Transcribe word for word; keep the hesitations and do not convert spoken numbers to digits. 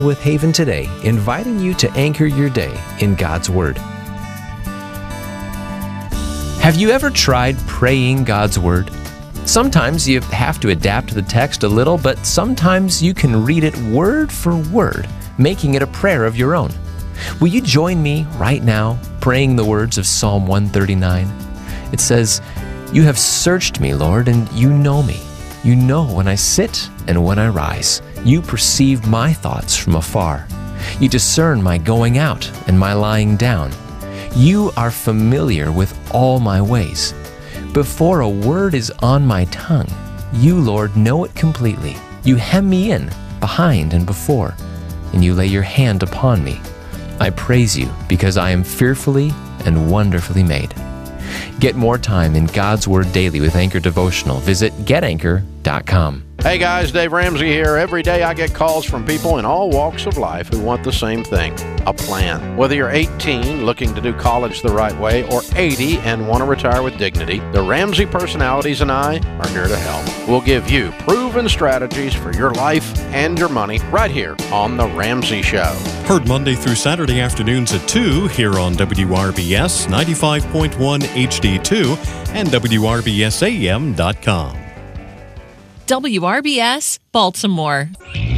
with Haven today, inviting you to anchor your day in God's Word. Have you ever tried praying God's Word? Sometimes you have to adapt the text a little, but sometimes you can read it word for word, making it a prayer of your own. Will you join me right now, praying the words of Psalm one thirty-nine? It says, "You have searched me, Lord, and you know me. You know when I sit and when I rise. You perceive my thoughts from afar. You discern my going out and my lying down. You are familiar with all my ways. Before a word is on my tongue, you, Lord, know it completely. You hem me in, behind and before, and you lay your hand upon me. I praise you because I am fearfully and wonderfully made." Get more time in God's Word daily with Anchor Devotional. Visit get anchor dot com. Hey guys, Dave Ramsey here. Every day I get calls from people in all walks of life who want the same thing, a plan. Whether you're eighteen looking to do college the right way or eighty and want to retire with dignity, the Ramsey personalities and I are here to help. We'll give you proven strategies for your life and your money right here on The Ramsey Show. Heard Monday through Saturday afternoons at two here on W R B S ninety-five point one H D two and W R B S A M dot com. W R B S, Baltimore.